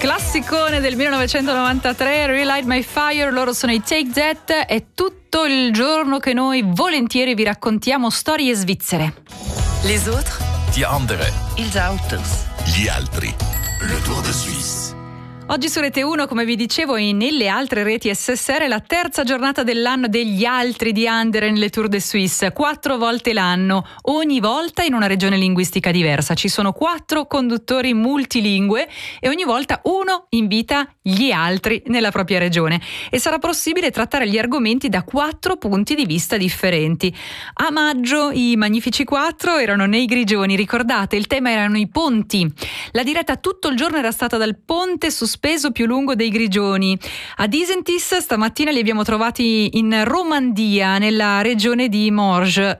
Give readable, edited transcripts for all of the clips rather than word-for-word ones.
Classicone del 1993, Relight My Fire, loro sono i Take That. È tutto il giorno che noi volentieri vi raccontiamo storie svizzere. Les autres, Die andere. ils Autos. Gli altri. Le Tour de Suisse. Oggi su Rete 1, come vi dicevo, e nelle altre reti SSR, è la terza giornata dell'anno degli altri di Andere nelle Tour de Suisse. 4 volte l'anno, ogni volta in una regione linguistica diversa. Ci sono 4 conduttori multilingue e ogni volta uno invita gli altri nella propria regione. E sarà possibile trattare gli argomenti da 4 punti di vista differenti. A maggio i Magnifici 4 erano nei Grigioni, ricordate? Il tema erano i ponti. La diretta tutto il giorno era stata dal ponte sospeso più lungo dei Grigioni. A Disentis stamattina li abbiamo trovati in Romandia, nella regione di Morges.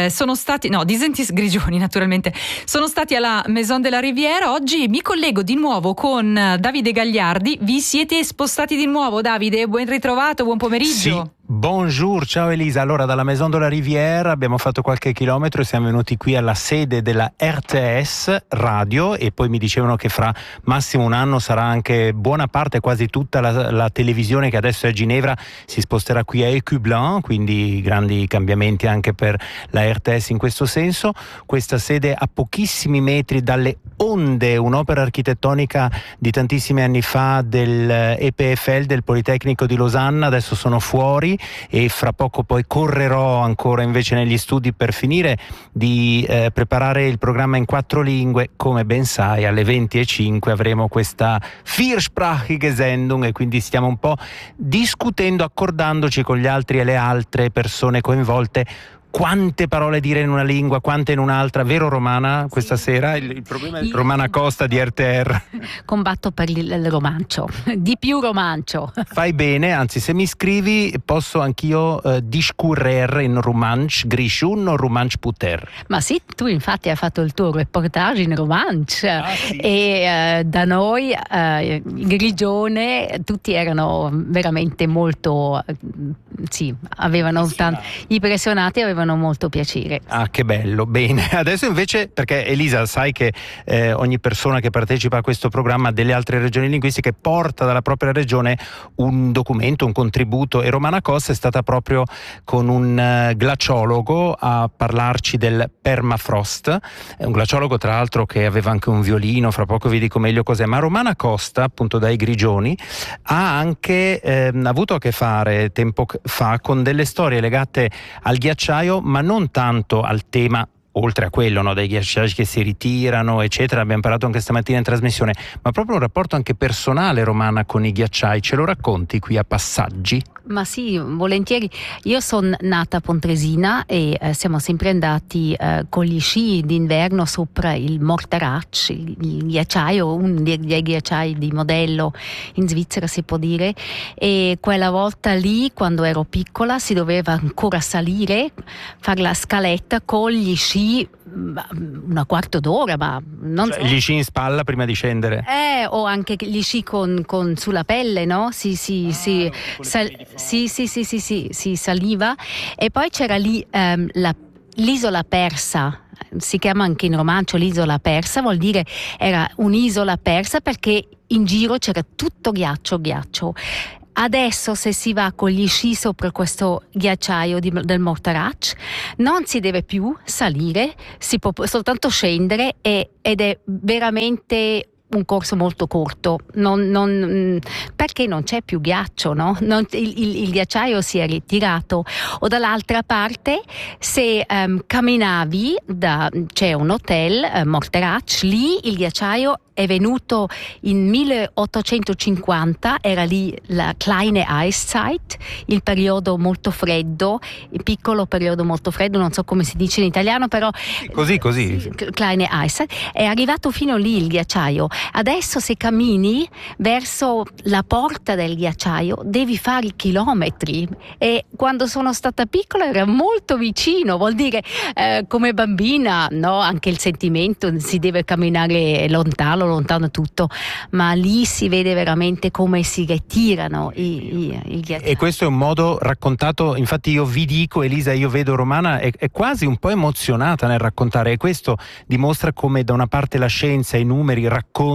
Disentis Grigioni naturalmente. Sono stati alla Maison de la Riviera. Oggi mi collego di nuovo con Davide Gagliardi. Vi siete spostati di nuovo, Davide? Ben ritrovato, buon pomeriggio. Sì. Bonjour, ciao Elisa. Allora, dalla Maison de la Riviera abbiamo fatto qualche chilometro e siamo venuti qui alla sede della RTS Radio, e poi mi dicevano che fra massimo un anno sarà anche buona parte, quasi tutta la televisione che adesso è a Ginevra si sposterà qui a Écublens, quindi grandi cambiamenti anche per la RTS in questo senso. Questa sede a pochissimi metri dalle Onde, un'opera architettonica di tantissimi anni fa del EPFL, del Politecnico di Losanna. Adesso sono fuori e fra poco poi correrò ancora invece negli studi per finire di preparare il programma in 4 lingue. Come ben sai, alle 20:05 avremo questa viersprachige Sendung e quindi stiamo un po' discutendo, accordandoci con gli altri e le altre persone coinvolte quante parole dire in una lingua, quante in un'altra, vero Romana? Questa sera il problema è Romana Costa di RTR. Combatto per il romancio, di più romancio. Fai bene, anzi se mi scrivi posso anch'io discurrer in romansch, grishun o romansch puter. Ma sì, tu infatti hai fatto il tuo reportage in romansch, sì. E da noi in Grigione tutti erano veramente molto, avevano impressionati, avevano molto piacere. Ah, che bello, bene. Adesso invece, perché Elisa sai che ogni persona che partecipa a questo programma delle altre regioni linguistiche porta dalla propria regione un documento, un contributo, e Romana Costa è stata proprio con un glaciologo a parlarci del permafrost. È un glaciologo tra l'altro che aveva anche un violino, fra poco vi dico meglio cos'è, ma Romana Costa, appunto dai Grigioni, ha anche avuto a che fare tempo fa con delle storie legate al ghiacciaio, ma non tanto al tema, oltre a quello, no, dei ghiacciai che si ritirano, eccetera, abbiamo parlato anche stamattina in trasmissione, ma proprio un rapporto anche personale, Romana, con i ghiacciai. Ce lo racconti qui a passaggi? Ma sì, volentieri. Io sono nata a Pontresina e siamo sempre andati con gli sci d'inverno sopra il Mortarac, il ghiacciaio, uno dei ghiacciai di modello in Svizzera, si può dire, e quella volta lì, quando ero piccola, si doveva ancora salire, fare la scaletta con gli sci una quarto d'ora, ma non so. Gli sci in spalla prima di scendere? O anche gli sci con sulla pelle, no? Sì, saliva. E poi c'era lì l'isola persa. Si chiama anche in romancio l'isola persa, vuol dire era un'isola persa perché in giro c'era tutto ghiaccio. Adesso se si va con gli sci sopra questo ghiacciaio del Mortarac non si deve più salire, si può soltanto scendere ed è veramente un corso molto corto, perché non c'è più ghiaccio, no? Il ghiacciaio si è ritirato. O dall'altra parte, se camminavi, c'è un hotel, Mortarac, lì il ghiacciaio è venuto in 1850, era lì la Kleine Eiszeit, il periodo molto freddo, il piccolo periodo molto freddo, non so come si dice in italiano, però così. Kleine Eiszeit, è arrivato fino lì il ghiacciaio. Adesso se cammini verso la porta del ghiacciaio devi fare chilometri, e quando sono stata piccola era molto vicino, vuol dire come bambina, no? Anche il sentimento, si deve camminare lontano tutto, ma lì si vede veramente come si ritirano i ghiacciai. E questo è un modo raccontato, infatti io vi dico, Elisa, io vedo Romana è quasi un po' emozionata nel raccontare, e questo dimostra come da una parte la scienza, i numeri raccontano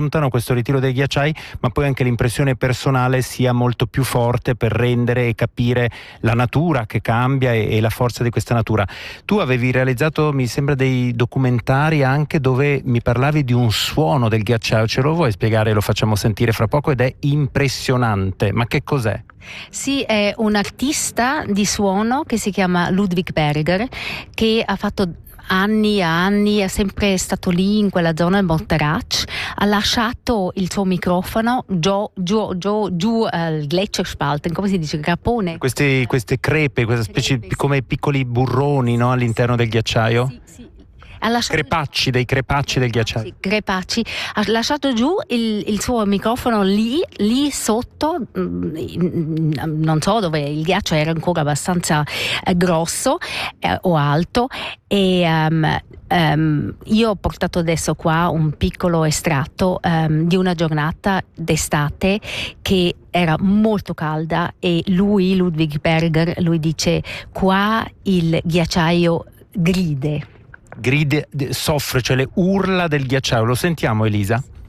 raccontano questo ritiro dei ghiacciai, ma poi anche l'impressione personale sia molto più forte per rendere e capire la natura che cambia e la forza di questa natura. Tu avevi realizzato, mi sembra, dei documentari anche dove mi parlavi di un suono del ghiacciaio. Ce lo vuoi spiegare? Lo facciamo sentire fra poco ed è impressionante. Ma che cos'è? Sì, è un artista di suono che si chiama Ludwig Berger, che ha fatto anni e anni, è sempre stato lì in quella zona del Monterrach, ha lasciato il suo microfono giù al Gletscherspalten, come si dice, grappone. Queste crepe, questa specie come piccoli burroni, no, all'interno del ghiacciaio? Sì. Crepacci del ghiacciaio. Sì, crepacci. Ha lasciato giù il suo microfono lì sotto, non so dove, il ghiaccio era ancora abbastanza grosso o alto, e io ho portato adesso qua un piccolo estratto di una giornata d'estate che era molto calda, e Ludwig Berger, dice: qua il ghiacciaio gride, Soffre, cioè le urla del ghiacciaio. Lo sentiamo, Elisa?